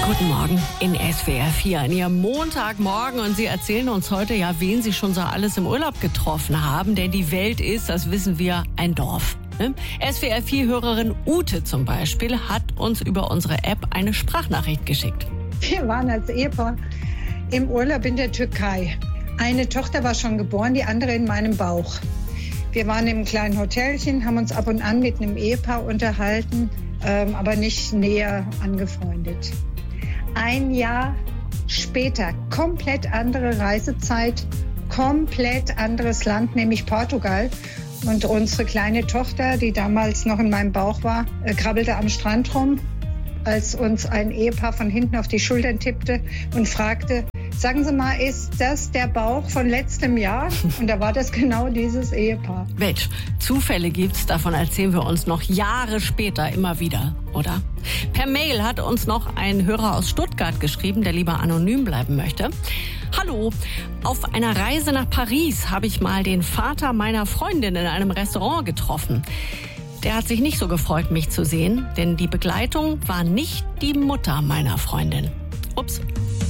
Guten Morgen in SWR 4 an Ihrem Montagmorgen, und Sie erzählen uns heute, ja, wen Sie schon so alles im Urlaub getroffen haben, denn die Welt ist, das wissen wir, ein Dorf. SWR 4-Hörerin Ute zum Beispiel hat uns über unsere App eine Sprachnachricht geschickt. Wir waren als Ehepaar im Urlaub in der Türkei. Eine Tochter war schon geboren, die andere in meinem Bauch. Wir waren im kleinen Hotelchen, haben uns ab und an mit einem Ehepaar unterhalten, aber nicht näher angefreundet. Ein Jahr später, komplett andere Reisezeit, komplett anderes Land, nämlich Portugal. Und unsere kleine Tochter, die damals noch in meinem Bauch war, krabbelte am Strand rum, als uns ein Ehepaar von hinten auf die Schultern tippte und fragte: Sagen Sie mal, ist das der Bauch von letztem Jahr? Und da war das genau dieses Ehepaar. Mensch, Zufälle gibt's, davon erzählen wir uns noch Jahre später immer wieder, oder? Per Mail hat uns noch ein Hörer aus Stuttgart geschrieben, der lieber anonym bleiben möchte. Hallo, auf einer Reise nach Paris habe ich mal den Vater meiner Freundin in einem Restaurant getroffen. Der hat sich nicht so gefreut, mich zu sehen, denn die Begleitung war nicht die Mutter meiner Freundin. Ups.